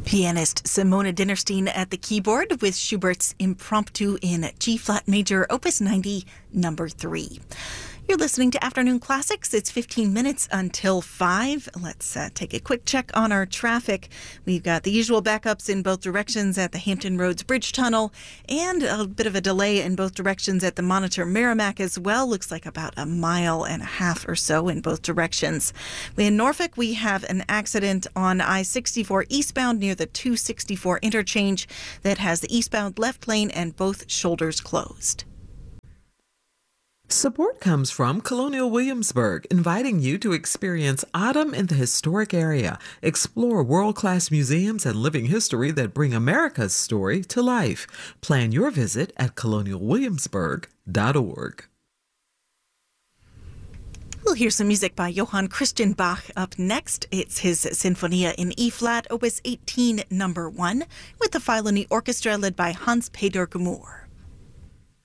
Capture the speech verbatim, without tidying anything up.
Pianist Simona Dinnerstein at the keyboard with Schubert's Impromptu in G-flat major, opus ninety, number three. You're listening to Afternoon Classics. It's fifteen minutes until five. Let's uh, take a quick check on our traffic. We've got the usual backups in both directions at the Hampton Roads Bridge Tunnel and a bit of a delay in both directions at the Monitor Merrimack as well. Looks like about a mile and a half or so in both directions. In Norfolk, we have an accident on I sixty-four eastbound near the two sixty-four interchange that has the eastbound left lane and both shoulders closed. Support comes from Colonial Williamsburg, inviting you to experience autumn in the historic area. Explore world-class museums and living history that bring America's story to life. Plan your visit at colonial williamsburg dot org. We'll hear some music by Johann Christian Bach up next. It's his Sinfonia in E-flat, opus eighteen, number one, with the Philharmonie Orchestra led by Hans-Peter Gmour.